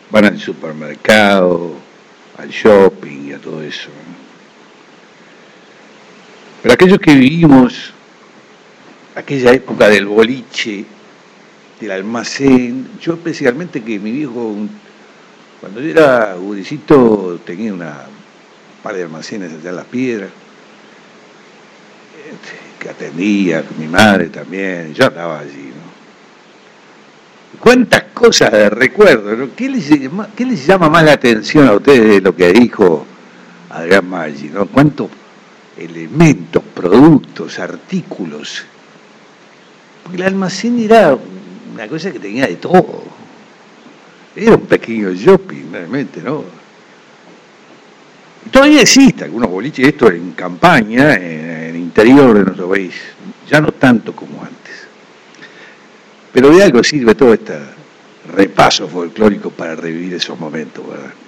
van al supermercado, al shopping y a todo eso, ¿no? Pero aquellos que vivimos aquella época del boliche, del almacén, yo especialmente que mi viejo, cuando yo era gurisito, tenía un par de almacenes allá en Las Piedras, que atendía, mi madre también, yo andaba allí, ¿no? ¿Cuántas cosas de recuerdo, ¿no? ¿Qué les llama más la atención a ustedes de lo que dijo Adrián Maggi, ¿no? ¿Cuántos elementos, productos, artículos? Porque el almacén era una cosa que tenía de todo. Era un pequeño shopping, realmente, ¿no? Y todavía existe algunos boliches, esto en campaña, en el interior de nuestro país, ya no tanto como antes. Pero de algo sirve todo este repaso folclórico para revivir esos momentos, ¿verdad?